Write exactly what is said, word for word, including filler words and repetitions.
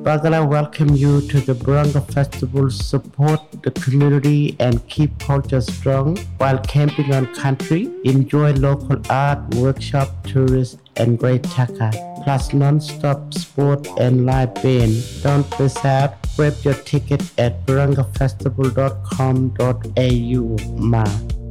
Bagala welcome you to the Baranga Festival. Support the community and keep culture strong while camping on country. Enjoy local art, workshop, tourists, and great chaka. Plus non-stop sport and live band. Don't miss out. Grab your ticket at baranga festival dot com dot a u. Ma.